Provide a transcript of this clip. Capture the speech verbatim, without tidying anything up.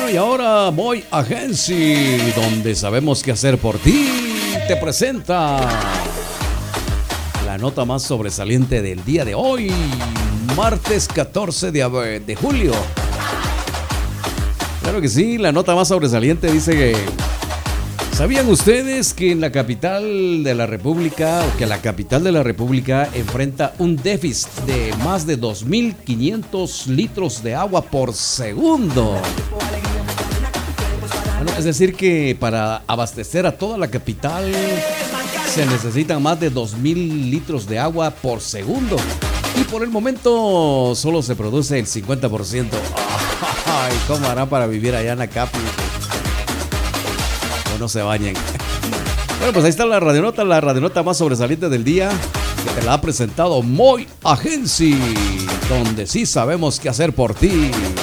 y ahora Moy Agency, donde sabemos qué hacer por ti, te presenta la nota más sobresaliente del día de hoy, martes catorce de, de julio. Claro que sí, la nota más sobresaliente dice que ¿sabían ustedes que en la capital de la República, o que la capital de la República enfrenta un déficit de más de dos mil quinientos litros de agua por segundo? Bueno, es decir que para abastecer a toda la capital se necesitan más de dos mil litros de agua por segundo. Y por el momento solo se produce el cincuenta por ciento. Ay, ¿cómo harán para vivir allá en la capi? No se bañen. Bueno, pues ahí está la radionota, la radionota más sobresaliente del día, que te la ha presentado Moy Agency, donde sí sabemos qué hacer por ti.